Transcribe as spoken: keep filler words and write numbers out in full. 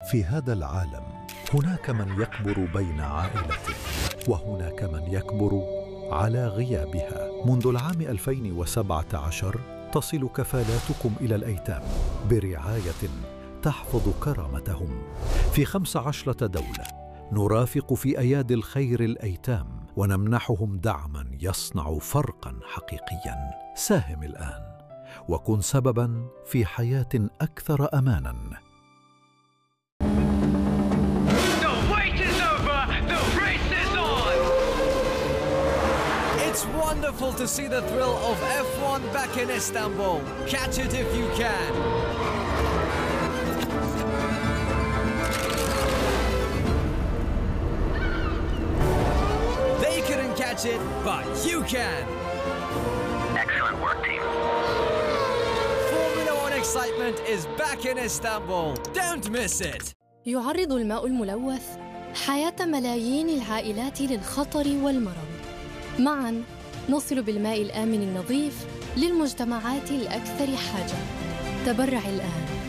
في هذا العالم هناك من يكبر بين عائلته، وهناك من يكبر على غيابها. منذ العام ألفين وسبعة عشر تصل كفالاتكم إلى الأيتام برعاية تحفظ كرامتهم في خمس عشرة دولة. نرافق في أيادي الخير الأيتام ونمنحهم دعماً يصنع فرقاً حقيقياً. ساهم الآن وكن سبباً في حياة أكثر أماناً. It's wonderful to see the thrill of F one back in Istanbul. Catch it if you can. They couldn't catch it, but you can. Excellent work, team. Formula One excitement is back in Istanbul. Don't miss it. يعرض الماء الملوث حياة ملايين العائلات للخطر والمرض. معاً نصل بالماء الآمن النظيف للمجتمعات الأكثر حاجة. تبرع الآن.